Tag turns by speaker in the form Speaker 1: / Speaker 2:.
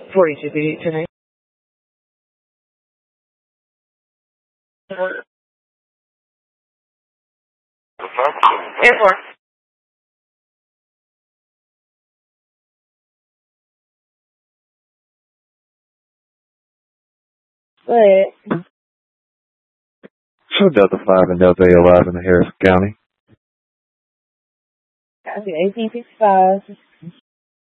Speaker 1: 42 feet tonight. Airport. Go ahead.
Speaker 2: So Delta 5 and Delta 11 in Harrison County.
Speaker 1: Copy 1865.